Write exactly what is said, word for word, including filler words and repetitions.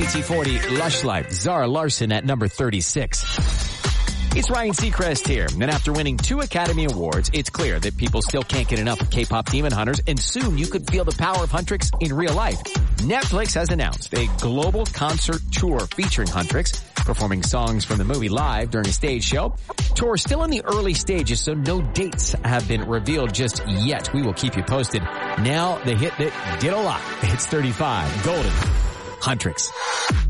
A T forty, Lush Life, Zara Larsson at number thirty-six. It's Ryan Seacrest here, and after winning two Academy Awards, it's clear that people still can't get enough of K-pop Demon Hunters, and soon you could feel the power of Huntrix in real life. Netflix has announced a global concert tour featuring Huntrix, performing songs from the movie live during a stage show. Tour is still in the early stages, so no dates have been revealed just yet. We will keep you posted. Now, the hit that did a lot. It's thirty-five, Golden, Huntrix.